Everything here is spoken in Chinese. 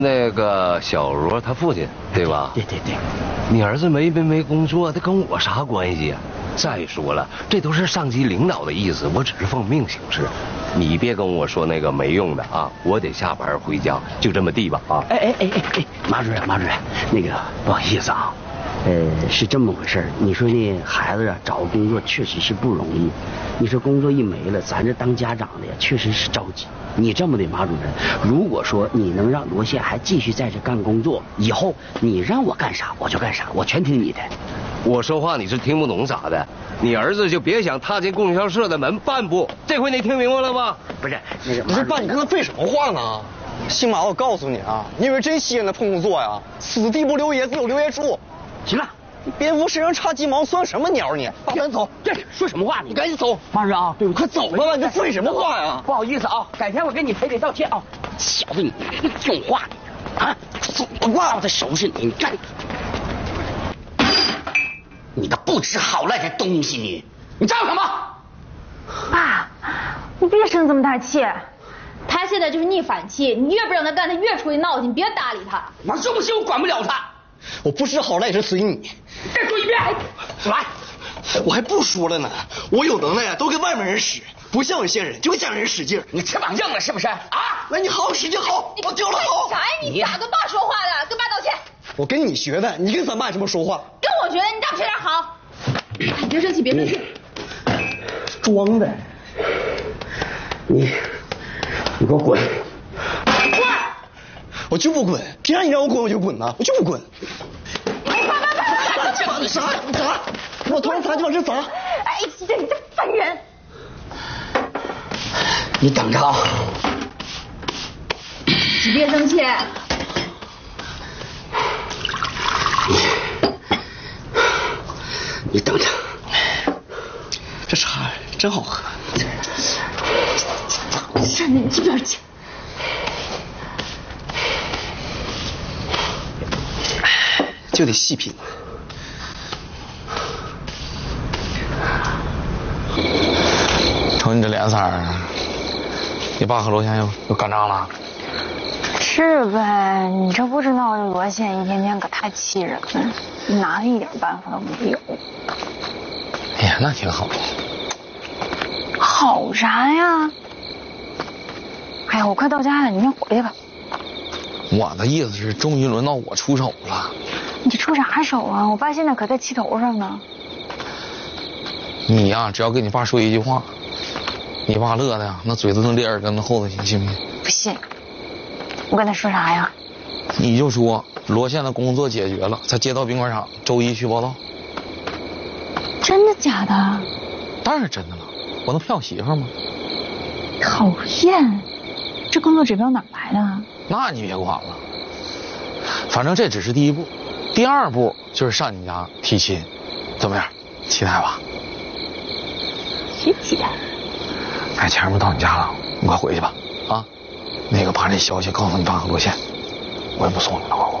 那个小罗他父亲，对吧？ 对。 你儿子没工作，他跟我啥关系呀？再说了，这都是上级领导的意思，我只是奉命行事。你别跟我说那个没用的啊！我得下班回家，就这么地吧啊！ 哎，马主任，那个不好意思啊，是这么回事。你说那孩子啊，找个工作确实是不容易。你说工作一没了，咱这当家长的呀，确实是着急。你这么的，马主任，如果说你能让罗宪还继续在这干工作，以后你让我干啥我就干啥，我全听你的。 我说话你是听不懂咋的？你儿子就别想踏进供销社的门半步。这回你听明白了吗？ 不是那个， 不是爸，你跟他废什么话呢？姓马，我告诉你啊，你以为真稀罕他碰工作呀？此地不留爷，自有留爷处。 行了。 你蝙蝠身上插鸡毛，算什么鸟你？爸，赶紧走！ 这说什么话你？ 赶紧走！ 马主任啊，对不起， 快走吧！你这废什么话呀？ 不好意思啊，改天我跟你赔礼道歉啊。小子，你听话啊！走吧，我再收拾你！你干！你个不知好赖的东西！你嚷什么？ 爸，你别生这么大气。 他现在就是逆反期，你越不让他干，他越出去闹去，你别搭理他。 我是不是我管不了他？ 我不知好赖是随你。 再说一遍，来， 我还不说了呢，我有能耐啊，都给外面人使，不像有些人就想人使劲。 你翅膀硬了是不是？啊， 来，你好好使劲吼，我丢了吼。 啥呀？你咋跟爸说话的？跟爸道歉。 我跟你学的，你跟咱爸这么说话。 跟我学的，你咋不学点好？别生气，别生气。 装的。你给我滚！滚！我就不滚，凭啥你让我滚我就滚呢？我就不滚。你砸！我头上砸就往这砸！ 哎，你这烦人！ 你等着啊！ 你别生气。 你等着， 这茶真好喝。 扇你这边去！ 就得细品。 瞅你这脸色儿，你爸和罗宪又干仗了？ 是呗，你这不知道罗宪一天天可太气人了，拿他一点办法都没有。 哎呀，那挺好。 好啥呀？哎呀，我快到家了，你先回去吧。 我的意思是，终于轮到我出手了。 你出啥手啊？我爸现在可在气头上呢。 你呀，只要跟你爸说一句话，你爸乐的呀，那嘴都能咧耳根子后头，你信不信？ 不信。我跟他说啥呀？ 你就说罗宪的工作解决了，在街道宾馆厂周一去报道。 真的假的？ 当然是真的了，我能骗我媳妇吗？ 讨厌，这工作指标哪来的？ 那你别管了，反正这只是第一步，第二步就是上你家提亲，怎么样？期待吧？ 谁期待？ 哎，前面到你家了，你快回去吧，啊，那个把这消息告诉你爸和罗宪，我也不送你了，